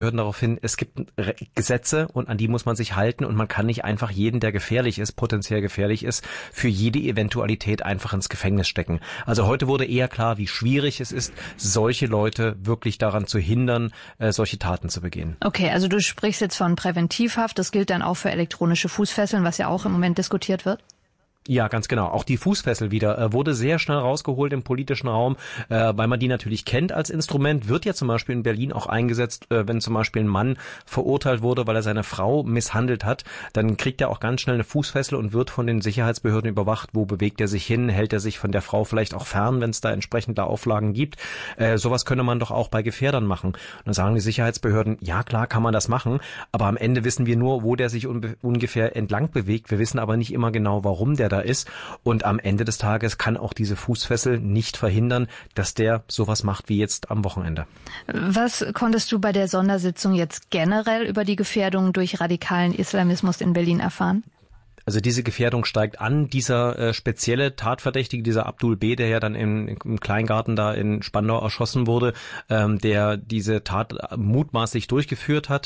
darauf hin, es gibt Gesetze und an die muss man sich halten und man kann nicht einfach jeden, der gefährlich ist, potenziell gefährlich ist, für jede Eventualität einfach ins Gefängnis stecken. Also heute wurde eher klar, wie schwierig es ist, solche Leute wirklich daran zu hindern, solche Taten zu begehen. Okay, also du sprichst jetzt von Präventivhaft, das gilt dann auch für elektronische Fußfesseln, was ja auch im Moment diskutiert wird? Ja, ganz genau. Auch die Fußfessel wieder wurde sehr schnell rausgeholt im politischen Raum, weil man die natürlich kennt als Instrument. Wird ja zum Beispiel in Berlin auch eingesetzt, wenn zum Beispiel ein Mann verurteilt wurde, weil er seine Frau misshandelt hat. Dann kriegt er auch ganz schnell eine Fußfessel und wird von den Sicherheitsbehörden überwacht. Wo bewegt er sich hin? Hält er sich von der Frau vielleicht auch fern, wenn es da entsprechende Auflagen gibt? Sowas könne man doch auch bei Gefährdern machen. Und dann sagen die Sicherheitsbehörden, ja klar kann man das machen, aber am Ende wissen wir nur, wo der sich ungefähr entlang bewegt. Wir wissen aber nicht immer genau, warum der da ist. Und am Ende des Tages kann auch diese Fußfessel nicht verhindern, dass der sowas macht wie jetzt am Wochenende. Was konntest du bei der Sondersitzung jetzt generell über die Gefährdung durch radikalen Islamismus in Berlin erfahren? Also diese Gefährdung steigt an. Dieser spezielle Tatverdächtige, dieser Abdul B., der ja dann im Kleingarten da in Spandau erschossen wurde, der diese Tat mutmaßlich durchgeführt hat,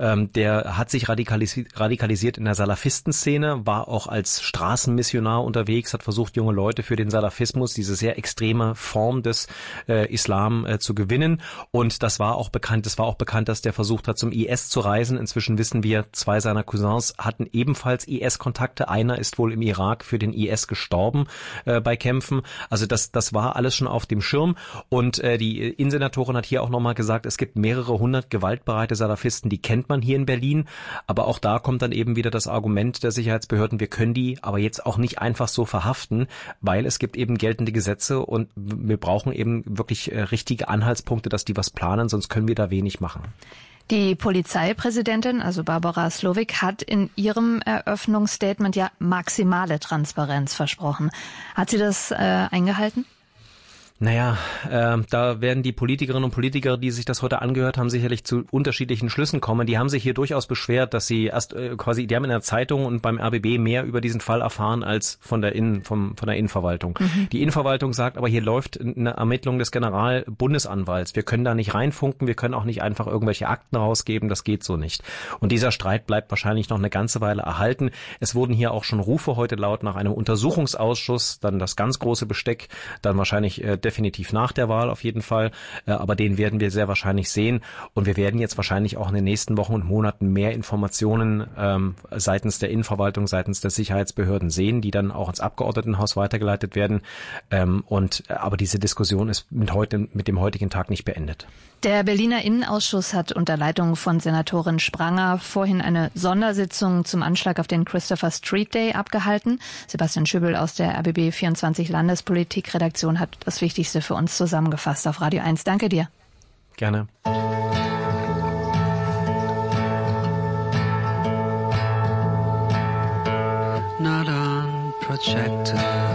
der hat sich radikalisiert in der Salafistenszene, war auch als Straßenmissionar unterwegs, hat versucht, junge Leute für den Salafismus, diese sehr extreme Form des Islam zu gewinnen. Und das war auch bekannt, dass der versucht hat, zum IS zu reisen. Inzwischen wissen wir, 2 seiner Cousins hatten ebenfalls IS-Kontakte. Einer ist wohl im Irak für den IS gestorben bei Kämpfen. Also das war alles schon auf dem Schirm. Und die Innensenatorin hat hier auch nochmal gesagt, es gibt mehrere hundert gewaltbereite Salafisten, die kennt man hier in Berlin. Aber auch da kommt dann eben wieder das Argument der Sicherheitsbehörden, wir können die aber jetzt auch nicht einfach so verhaften, weil es gibt eben geltende Gesetze und wir brauchen eben wirklich richtige Anhaltspunkte, dass die was planen, sonst können wir da wenig machen. Die Polizeipräsidentin, also Barbara Slowik, hat in ihrem Eröffnungsstatement ja maximale Transparenz versprochen. Hat sie das eingehalten? Naja, da werden die Politikerinnen und Politiker, die sich das heute angehört haben, sicherlich zu unterschiedlichen Schlüssen kommen. Die haben sich hier durchaus beschwert, dass sie erst die haben in der Zeitung und beim RBB mehr über diesen Fall erfahren als von der Innenverwaltung. Die Innenverwaltung sagt, aber hier läuft eine Ermittlung des Generalbundesanwalts. Wir können da nicht reinfunken, wir können auch nicht einfach irgendwelche Akten rausgeben, das geht so nicht. Und dieser Streit bleibt wahrscheinlich noch eine ganze Weile erhalten. Es wurden hier auch schon Rufe heute laut nach einem Untersuchungsausschuss, dann das ganz große Besteck, dann wahrscheinlich definitiv nach der Wahl auf jeden Fall, aber den werden wir sehr wahrscheinlich sehen und wir werden jetzt wahrscheinlich auch in den nächsten Wochen und Monaten mehr Informationen seitens der Innenverwaltung, seitens der Sicherheitsbehörden sehen, die dann auch ins Abgeordnetenhaus weitergeleitet werden aber diese Diskussion ist mit dem heutigen Tag nicht beendet. Der Berliner Innenausschuss hat unter Leitung von Senatorin Spranger vorhin eine Sondersitzung zum Anschlag auf den Christopher Street Day abgehalten. Sebastian Schöbel aus der RBB 24 Landespolitik-Redaktion hat das Wichtigste für uns zusammengefasst auf Radio 1. Danke dir. Gerne. Not unprotected.